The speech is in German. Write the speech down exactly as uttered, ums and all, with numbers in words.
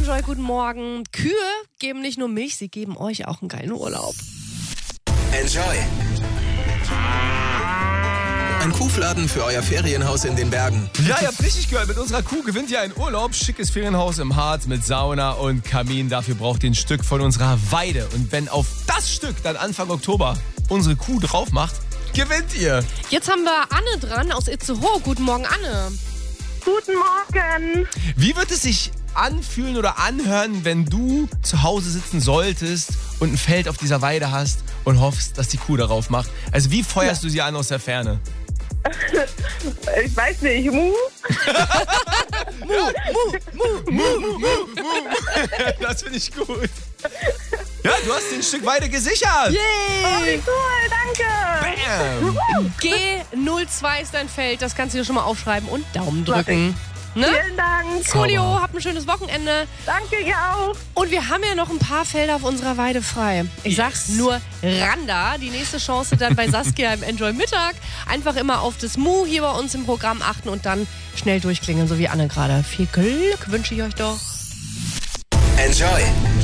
Enjoy, guten Morgen. Kühe geben nicht nur Milch, sie geben euch auch einen geilen Urlaub. Enjoy. Ein Kuhfladen für euer Ferienhaus in den Bergen. Ja, ihr habt richtig gehört. Mit unserer Kuh gewinnt ihr einen Urlaub. Schickes Ferienhaus im Harz mit Sauna und Kamin. Dafür braucht ihr ein Stück von unserer Weide. Und wenn auf das Stück dann Anfang Oktober unsere Kuh drauf macht, gewinnt ihr. Jetzt haben wir Anne dran aus Itzehoe. Guten Morgen, Anne. Guten Morgen. Wie wird es sich anfühlen oder anhören, wenn du zu Hause sitzen solltest und ein Feld auf dieser Weide hast und hoffst, dass die Kuh darauf macht? Also wie feuerst du sie an aus der Ferne? Ich weiß nicht, Mu? Das finde ich gut. Ja, du hast den Stück Weide gesichert. Oh, wie cool, danke. Bam. G null zwei ist dein Feld. Das kannst du dir schon mal aufschreiben und Daumen drücken. Ne? Vielen Dank. Coolio, habt ein schönes Wochenende. Danke, ihr auch. Und wir haben ja noch ein paar Felder auf unserer Weide frei. Ich sag's nur Randa. Die nächste Chance dann bei Saskia im Enjoy Mittag. Einfach immer auf das Mu hier bei uns im Programm achten und dann schnell durchklingeln, so wie Anne gerade. Viel Glück wünsche ich euch doch. Enjoy.